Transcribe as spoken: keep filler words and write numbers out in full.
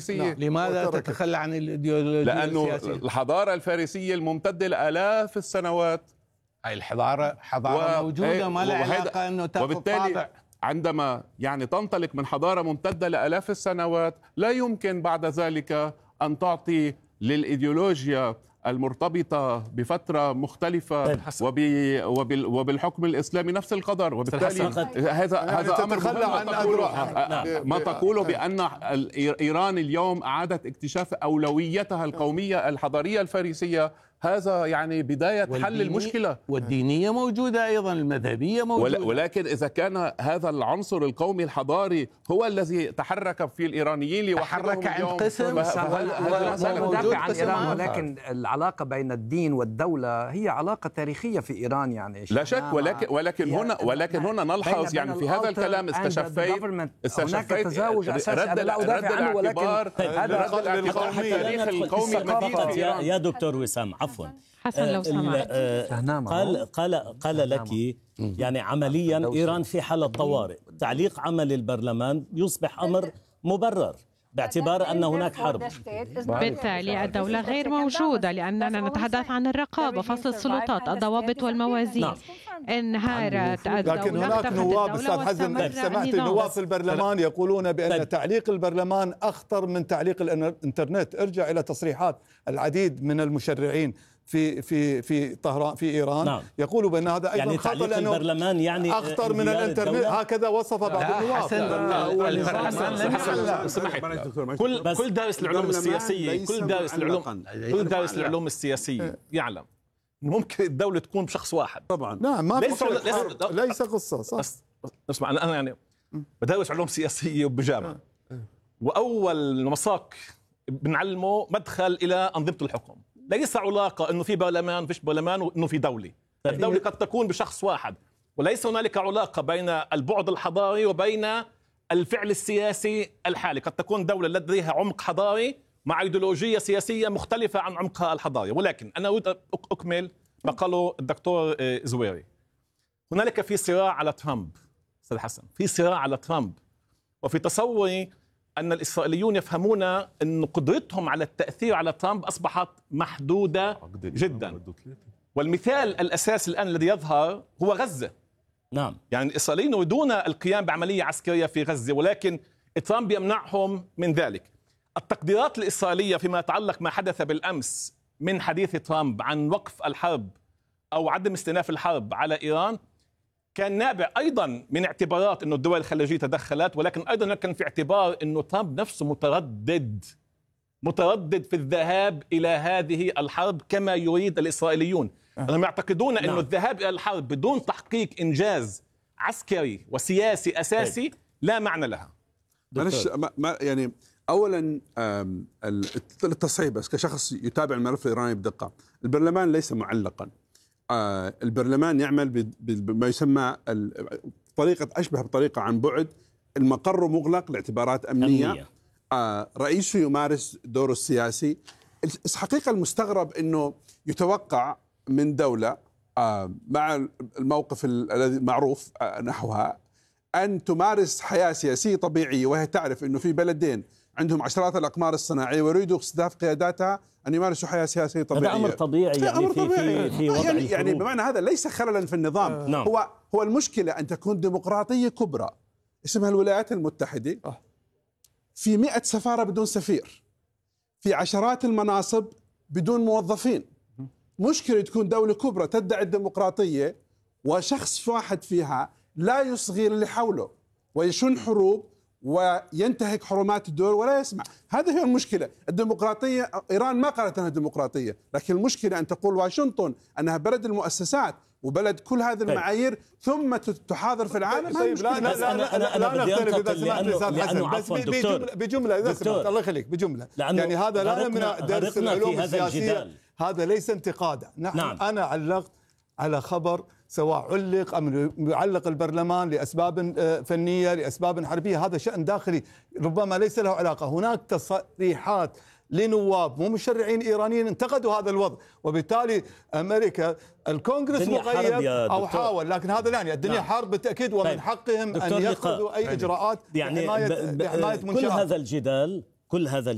الفارسية. لماذا تتخلى عن الإيديولوجية لأنه السياسية؟ الحضارة الفارسية الممتدة لآلاف السنوات، أي الحضارة حضارة و... موجودة، ما لها علاقة أنه تأخذ وبالتالي طابع. عندما يعني تنطلق من حضارة ممتدة لآلاف السنوات لا يمكن بعد ذلك أن تعطي للإيديولوجيا المرتبطة بفترة مختلفة وبي وبال وبالحكم الإسلامي نفس القدر. وبالتالي هذا يعني هذا أمر عن تقوله ما تقوله بأن إيران اليوم أعادت اكتشاف أولويتها القومية الحضارية الفارسية، هذا يعني بداية حل المشكلة. والدينية موجودة أيضا، المذهبية موجودة. ولكن إذا كان هذا العنصر القومي الحضاري هو الذي تحرك في الإيرانيين ليوحدهم تحرك عن قسم، هذا مدافع عن إيران، ولكن العلاقة بين الدين والدولة هي علاقة تاريخية في إيران يعني لا شك. ولكن ولكن هنا ولكن هنا نلحظ يعني في هذا الكلام استشفيت استشفيت تزاوج أساسي. رد لا أدافع عنه، ولكن هذا رد الاعتبار في التاريخ القومي المديد في إيران. يا دكتور وسام عفوا حسن لو سمحت، قال قال قال لك يعني عمليا إيران في حالة طوارئ، تعليق عمل البرلمان يصبح أمر مبرر باعتبار أن هناك حرب. بالتالي الدولة غير موجودة، لأننا نتحدث عن الرقابة، فصل السلطات، الضوابط والموازين. نعم. انهارت الدولة، لكن هناك نواب أستاذ حسن، سمعت نواب في البرلمان يقولون بأن طيب. تعليق البرلمان أخطر من تعليق الإنترنت. ارجع إلى تصريحات العديد من المشرعين في في في طهران في إيران. نعم. يقولوا بأن هذا أيضا يعني خطر لأنه البرلمان يعني أخطر من الإنترنت. هكذا وصف بعض النواب. كل كل دارس العلوم السياسية كل دارس العلوم كل دارس العلوم السياسية يعلم ممكن الدولة تكون بشخص واحد. طبعا نعم، ما ليس ليس قصة صح. اسمع، أنا يعني بدرس علوم سياسية وبجامعة، وأول مساق بنعلمه مدخل إلى أنظمة الحكم. ليس علاقة إنه في برلمان فيش برلمان وإنه في دولة. الدولة قد تكون بشخص واحد، وليس هنالك علاقة بين البعد الحضاري وبين الفعل السياسي الحالي. قد تكون دولة لديها عمق حضاري مع ايديولوجية سياسية مختلفة عن عمقها الحضاري. ولكن أنا أريد أكمل ما قاله الدكتور زويري. هنالك في صراع على ترامب أستاذ حسن، في صراع على ترامب، وفي تصوري أن الإسرائيليون يفهمون أن قدرتهم على التأثير على ترامب أصبحت محدودة جدا. والمثال الأساسي الآن الذي يظهر هو غزة. نعم. يعني الإسرائيليين يريدون القيام بعملية عسكرية في غزة، ولكن ترامب يمنعهم من ذلك. التقديرات الإسرائيلية فيما يتعلق ما حدث بالأمس من حديث ترامب عن وقف الحرب أو عدم استئناف الحرب على إيران كان نابع أيضا من اعتبارات أنه الدول الخليجية تدخلت، ولكن أيضا كان في اعتبار أنه ترامب نفسه متردد متردد في الذهاب إلى هذه الحرب كما يريد الإسرائيليون. هم يعتقدون أنه الذهاب إلى الحرب بدون تحقيق إنجاز عسكري وسياسي أساسي لا معنى لها. معلش ما يعني أولا التصحيح بس كشخص يتابع الملف الإيراني بدقة، البرلمان ليس معلقا. آه البرلمان يعمل بما يسمى طريقة أشبه بطريقة عن بعد، المقر مغلق لاعتبارات أمنية, أمنية. آه رئيسه يمارس دوره السياسي. الحقيقة المستغرب أنه يتوقع من دولة آه مع الموقف الذي معروف آه نحوها أن تمارس حياة سياسية طبيعية، وهي تعرف أنه في بلدين عندهم عشرات الأقمار الصناعية ويريدوا استهداف قياداتها أن يمارسوا حياة سياسية طبيعية. هذا أمر طبيعي يعني أمر طبيعي. في, في وضع يعني, يعني بمعنى هذا ليس خللا في النظام. آه. نعم. هو هو المشكلة أن تكون ديمقراطية كبرى اسمها الولايات المتحدة آه. في مئة سفارة بدون سفير، في عشرات المناصب بدون موظفين. مشكلة تكون دولة كبرى تدعي الديمقراطية وشخص واحد فيها لا يصغي اللي حوله ويشن حروب وينتهك حرمات الدول ولا يسمع. هذه هي المشكلة. الديمقراطية إيران ما قالت أنها ديمقراطية، لكن المشكلة أن تقول واشنطن أنها بلد المؤسسات وبلد كل هذه المعايير ثم تحاضر في العالم. طيب لا لا لا لا لا, لا نختلف إذا سمحت أستاذ حسن، بس بجملة, بجملة إذا سمحت الله يخليك بجملة. يعني هذا لا يمنع درس العلوم السياسية، هذا ليس انتقادا. نحن نعم. أنا علقت على خبر سواء علق أم يعلق البرلمان لأسباب فنية لأسباب حربية، هذا شأن داخلي ربما ليس له علاقة. هناك تصريحات لنواب ومشرعين إيرانيين انتقدوا هذا الوضع، وبالتالي أمريكا الكونغرس مغيب أو حاول، لكن هذا لا يعني الدنيا نعم. حرب بالتأكيد، ومن حقهم أن يأخذوا أي إجراءات يعني بحماية منشآت. كل هذا الجدال كل هذا